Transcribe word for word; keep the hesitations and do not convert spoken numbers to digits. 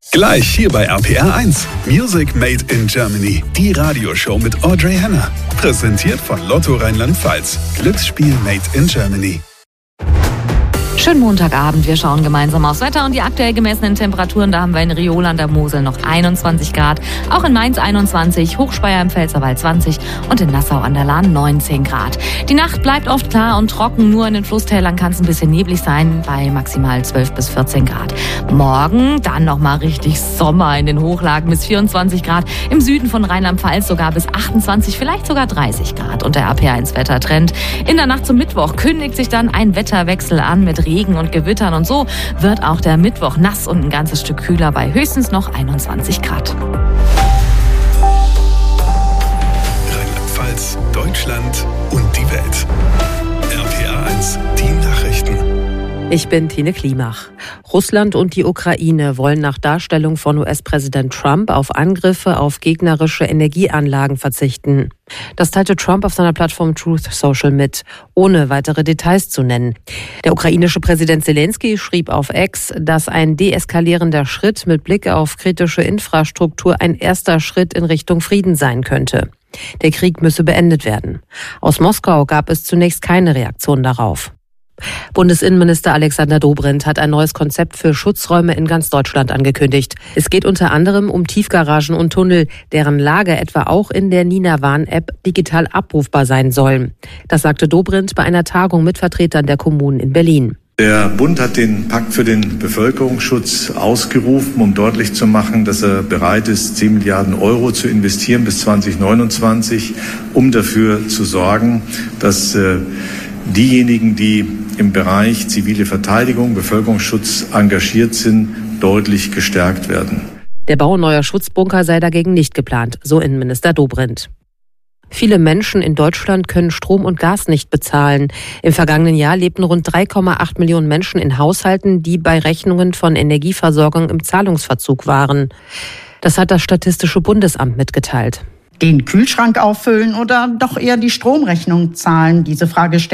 Gleich hier bei R P R eins. Music Made in Germany. Die Radioshow mit Audrey Henner. Präsentiert von Lotto Rheinland-Pfalz. Glücksspiel Made in Germany. Schönen Montagabend, wir schauen gemeinsam aufs Wetter und die aktuell gemessenen Temperaturen. Da haben wir in Riola an der Mosel noch einundzwanzig Grad, auch in Mainz einundzwanzig, Hochspeyer im Pfälzerwald zwanzig und in Nassau an der Lahn neunzehn Grad. Die Nacht bleibt oft klar und trocken, nur in den Flusstälern kann es ein bisschen neblig sein, bei maximal zwölf bis vierzehn Grad. Morgen dann nochmal richtig Sommer in den Hochlagen bis vierundzwanzig Grad, im Süden von Rheinland-Pfalz sogar bis achtundzwanzig, vielleicht sogar dreißig Grad. Und der R P R eins Wettertrend. In der Nacht zum Mittwoch kündigt sich dann ein Wetterwechsel an mit Regen und Gewittern und so wird auch der Mittwoch nass und ein ganzes Stück kühler bei höchstens noch einundzwanzig Grad. Rheinland-Pfalz, Deutschland und die Welt. R P R eins, die Nachrichten. Ich bin Tine Klimach. Russland und die Ukraine wollen nach Darstellung von U S-Präsident Trump auf Angriffe auf gegnerische Energieanlagen verzichten. Das teilte Trump auf seiner Plattform Truth Social mit, ohne weitere Details zu nennen. Der ukrainische Präsident Zelensky schrieb auf X, dass ein deeskalierender Schritt mit Blick auf kritische Infrastruktur ein erster Schritt in Richtung Frieden sein könnte. Der Krieg müsse beendet werden. Aus Moskau gab es zunächst keine Reaktion darauf. Bundesinnenminister Alexander Dobrindt hat ein neues Konzept für Schutzräume in ganz Deutschland angekündigt. Es geht unter anderem um Tiefgaragen und Tunnel, deren Lage etwa auch in der Nina-Warn-App digital abrufbar sein sollen. Das sagte Dobrindt bei einer Tagung mit Vertretern der Kommunen in Berlin. Der Bund hat den Pakt für den Bevölkerungsschutz ausgerufen, um deutlich zu machen, dass er bereit ist, zehn Milliarden Euro zu investieren bis zwanzig neunundzwanzig, um dafür zu sorgen, dass äh, diejenigen, die im Bereich zivile Verteidigung, Bevölkerungsschutz engagiert sind, deutlich gestärkt werden. Der Bau neuer Schutzbunker sei dagegen nicht geplant, so Innenminister Dobrindt. Viele Menschen in Deutschland können Strom und Gas nicht bezahlen. Im vergangenen Jahr lebten rund drei Komma acht Millionen Menschen in Haushalten, die bei Rechnungen von Energieversorgung im Zahlungsverzug waren. Das hat das Statistische Bundesamt mitgeteilt. Den Kühlschrank auffüllen oder doch eher die Stromrechnung zahlen? Diese Frage stellt